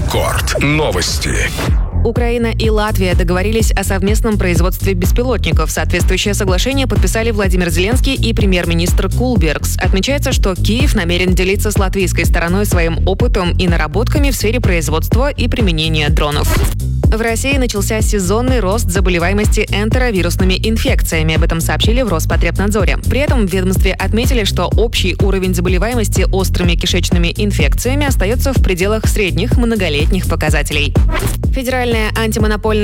Рекорд. Новости. Украина и Латвия договорились о совместном производстве беспилотников. Соответствующее соглашение подписали Владимир Зеленский и премьер-министр Кулбергс. Отмечается, что Киев намерен делиться с латвийской стороной своим опытом и наработками в сфере производства и применения дронов. В России начался сезонный рост заболеваемости энтеровирусными инфекциями. Об этом сообщили в Роспотребнадзоре. При этом в ведомстве отметили, что общий уровень заболеваемости острыми кишечными инфекциями остается в пределах средних многолетних показателей. Федеральная антимонопольная